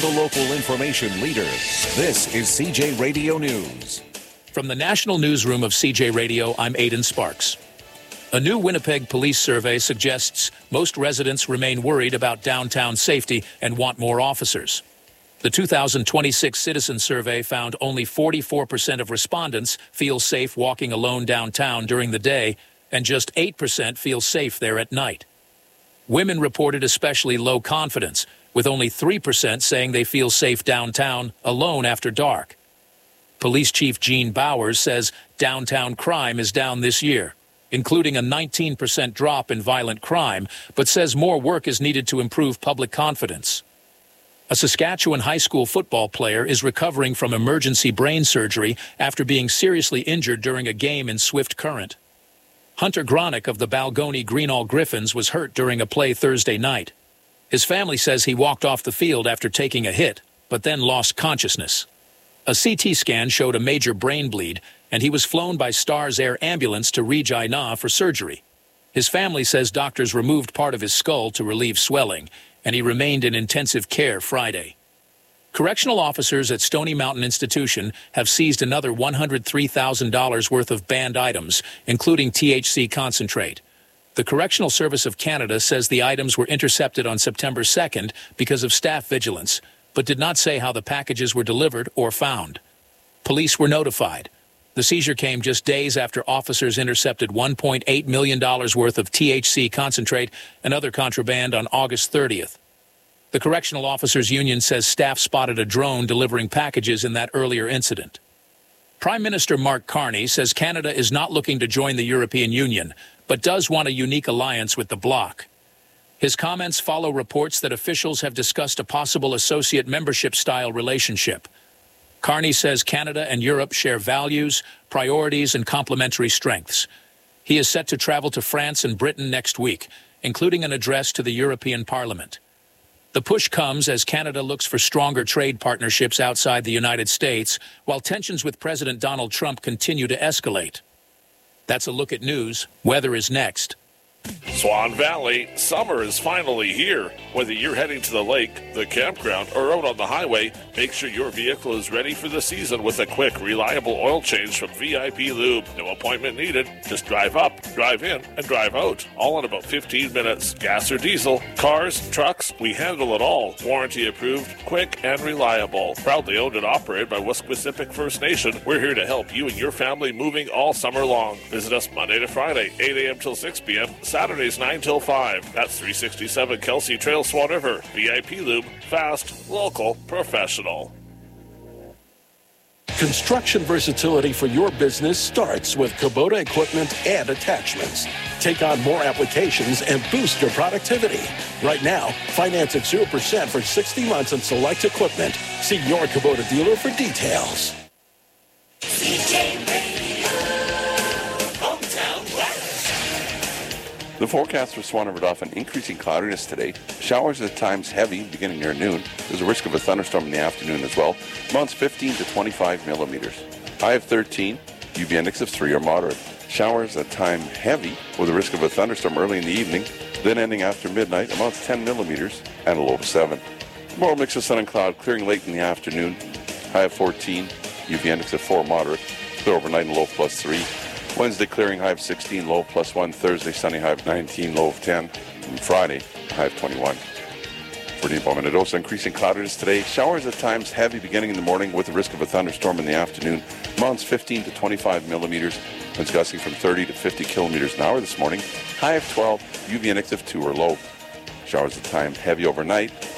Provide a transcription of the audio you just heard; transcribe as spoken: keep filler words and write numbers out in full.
the local information leader. This is C J Radio News. From the National Newsroom of C J Radio, I'm Aidan Sparks. A new Winnipeg police survey suggests most residents remain worried about downtown safety and want more officers. The two thousand twenty-six Citizen Survey found only forty-four percent of respondents feel safe walking alone downtown during the day, and just eight percent feel safe there at night. Women reported especially low confidence, with only three percent saying they feel safe downtown alone after dark. Police Chief Gene Bowers says downtown crime is down this year, including a nineteen percent drop in violent crime, but says more work is needed to improve public confidence. A Saskatchewan high school football player is recovering from emergency brain surgery after being seriously injured during a game in Swift Current. Hunter Gronick of the Balgony Greenall Griffins was hurt during a play Thursday night. His family says he walked off the field after taking a hit, but then lost consciousness. A C T scan showed a major brain bleed, and he was flown by Stars Air ambulance to Regina for surgery. His family says doctors removed part of his skull to relieve swelling, and he remained in intensive care Friday. Correctional officers at Stony Mountain Institution have seized another one hundred three thousand dollars worth of banned items, including T H C concentrate. The Correctional Service of Canada says the items were intercepted on September second because of staff vigilance, but did not say how the packages were delivered or found. Police were notified. The seizure came just days after officers intercepted one point eight million dollars worth of T H C concentrate and other contraband on August thirtieth. The Correctional Officers Union says staff spotted a drone delivering packages in that earlier incident. Prime Minister Mark Carney says Canada is not looking to join the European Union, but does want a unique alliance with the bloc. His comments follow reports that officials have discussed a possible associate membership-style relationship. Carney says Canada and Europe share values, priorities, and complementary strengths. He is set to travel to France and Britain next week, including an address to the European Parliament. The push comes as Canada looks for stronger trade partnerships outside the United States, while tensions with President Donald Trump continue to escalate. That's a look at news. Weather is next. Swan Valley, summer is finally here. Whether you're heading to the lake, the campground, or out on the highway, make sure your vehicle is ready for the season with a quick, reliable oil change from V I P Lube. No appointment needed. Just drive up, drive in, and drive out. All in about fifteen minutes. Gas or diesel, cars, trucks, we handle it all. Warranty approved, quick, and reliable. Proudly owned and operated by Wesquisipic First Nation, we're here to help you and your family moving all summer long. Visit us Monday to Friday, eight a.m. till six p.m., Saturdays nine till five. That's three sixty-seven Kelsey Trail, Swan River. V I P Lube, fast, local, professional. Construction versatility for your business starts with Kubota equipment and attachments. Take on more applications and boost your productivity. Right now, finance at zero percent for sixty months on select equipment. See your Kubota dealer for details. C J Radio, hometown weather. The forecast for Swan River Dauphin, increasing cloudiness today. Showers at times heavy beginning near noon. There's a risk of a thunderstorm in the afternoon as well. Amounts fifteen to twenty-five millimeters. High of thirteen, U V index of three or moderate. Showers at time heavy with a risk of a thunderstorm early in the evening, then ending after midnight. Amounts ten millimeters and a low of seven. Tomorrow mix of sun and cloud, clearing late in the afternoon. High of fourteen, U V index of four moderate. Clear overnight and low of plus three. Wednesday clearing, high of sixteen, low of plus one. Thursday sunny, high of nineteen, low of ten. And Friday, high of twenty-one. For Depot Minnedosa, increasing cloudiness today. Showers at times heavy beginning in the morning with the risk of a thunderstorm in the afternoon. Amounts fifteen to twenty-five millimeters. Winds gusting from thirty to fifty kilometers an hour this morning. High of twelve, U V index of two or low. Showers at times heavy overnight.